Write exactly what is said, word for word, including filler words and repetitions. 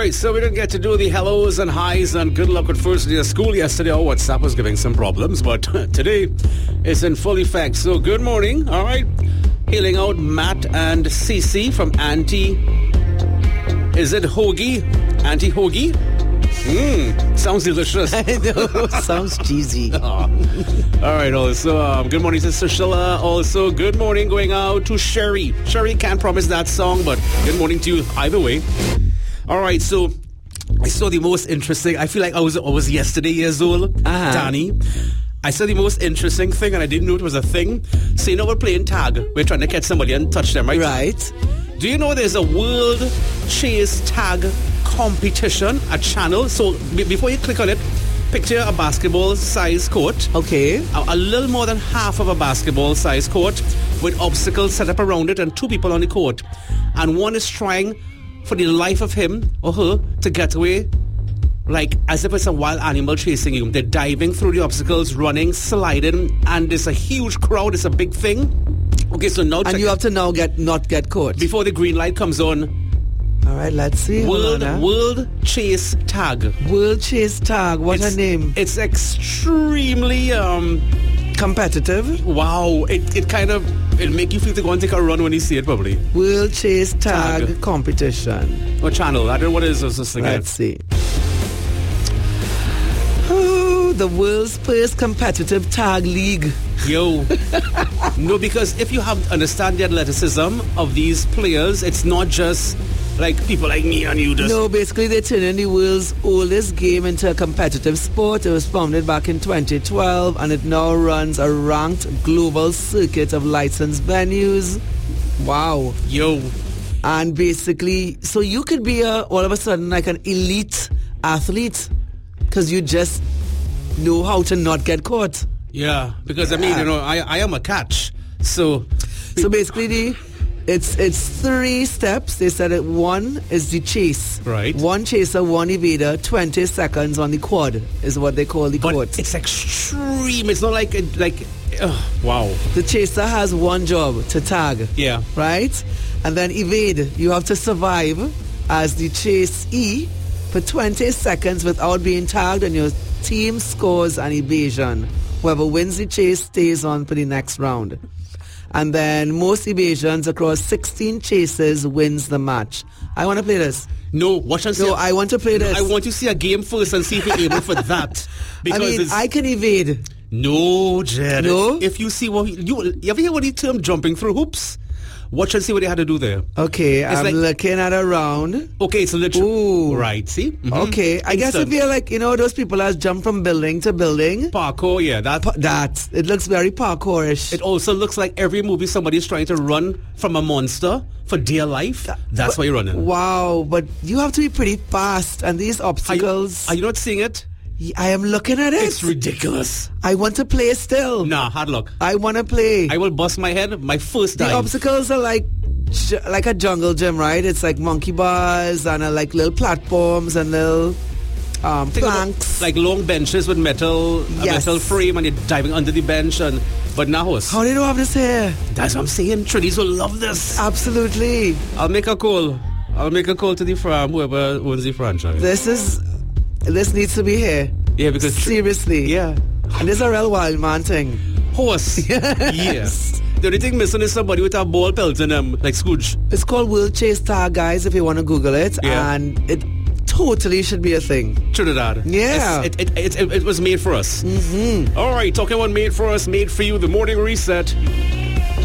right, so we didn't get to do the hellos and highs and good luck with first day of school yesterday. Oh, WhatsApp was giving some problems, but today it's in full effect. So good morning, all right. Hailing out Matt and Cece from Auntie. Is it Hoagie? Auntie Hoagie? Mmm, sounds delicious. I know, sounds cheesy. Oh. All right, also, um, good morning to Sushila. Also, good morning going out to Sherry. Sherry can't promise that song, but good morning to you either way. All right, so I saw the most interesting, I feel like I was, I was yesterday years old, uh-huh. Danny. I saw the most interesting thing, and I didn't know it was a thing. So, you know, we're playing tag. We're trying to catch somebody and touch them, right? Right. Do you know there's a World Chase Tag competition, a channel? So b- before you click on it, picture a basketball size court. Okay. A, a little more than half of a basketball size court with obstacles set up around it and two people on the court. And one is trying for the life of him or her to get away, like as if it's a wild animal chasing you. They're diving through the obstacles, running, sliding, and there's a huge crowd. It's a big thing. Okay, so now... And you have to now get not get caught. Before the green light comes on. All right, let's see. World on, huh? World Chase Tag. World Chase Tag. What it's, a name. It's extremely... um competitive. Wow. It it kind of... It'll make you feel to go and take a run when you see it, probably. World Chase Tag, Tag. competition. What channel? I don't know what it is. This thing. Let's see. Oh, the world's first competitive tag league. Yo. No, because if you have understand the athleticism of these players, it's not just like people like me and you just... No, basically they're turning the world's oldest game into a competitive sport. It was founded back in twenty twelve and it now runs a ranked global circuit of licensed venues. Wow. Yo. And basically, so you could be a, all of a sudden like an elite athlete because you just know how to not get caught. Yeah, because yeah. I mean, you know, I I am a catch. So so basically the it's it's three steps. They said it one is the chase. Right. One chaser, one evader, twenty seconds on the quad is what they call the but court. It's extreme. It's not like like uh, wow. The chaser has one job to tag. Yeah. Right? And then evade. You have to survive as the chasee for twenty seconds without being tagged, and your team scores an evasion. Whoever wins the chase stays on for the next round. And then most evasions across sixteen chases wins the match. I want to play this. No, watch and see. No, I want to play this. I want to see a game first and see if you're able for that. Because I mean, it's, I can evade. No, Jed. No? If you see what... You, you ever hear what the term jumping through hoops? Watch and see what they had to do there. Okay, it's I'm like, looking at a round. Okay, so literally... Ooh. Right, see? Mm-hmm. Okay, I guess if you're like, you know, those people that jump from building to building. Parkour, yeah. That, pa- that. It looks very parkourish. It also looks like every movie somebody's trying to run from a monster for dear life. That's but, why you're running. Wow, but you have to be pretty fast. And these obstacles... Are you, are you not seeing it? I am looking at it. It's ridiculous. I want to play still. Nah, hard luck. I want to play. I will bust my head my first the time. The obstacles are like like a jungle gym, right? It's like monkey bars and uh, like little platforms and little um, planks. Like long benches with metal, yes. a metal frame, and you're diving under the bench. And But now us. How do you know have this here? That's what I'm saying. Trinidad will love this. Absolutely. I'll make a call. I'll make a call to the farm, whoever owns the franchise. This is... This needs to be here. Yeah, because... Seriously. Yeah. And this is a real wild man thing. Horse. Yes. Yes. The only thing missing is somebody with a ball pelt in them, like Scrooge. It's called World Chase Tag, guys, if you want to Google it. Yeah. And it totally should be a thing. Trinidad. Yeah. It, it, it, it, it was made for us. Mm-hmm. All right, talking about made for us, made for you, the morning reset.